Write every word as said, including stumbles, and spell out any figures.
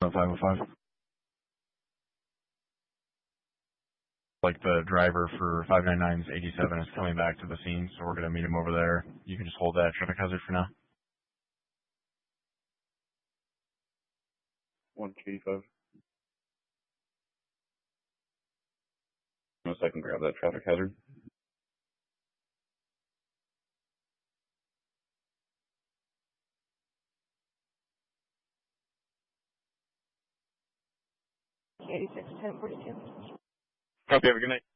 five oh five. Like the driver for five nine nine's eighty-seven is coming back to the scene, so we're going to meet him over there. You can just hold that traffic hazard for now. one eighty-five. No, so I can grab that traffic hazard. eighty-six, ten forty-two. Copy, have a good night.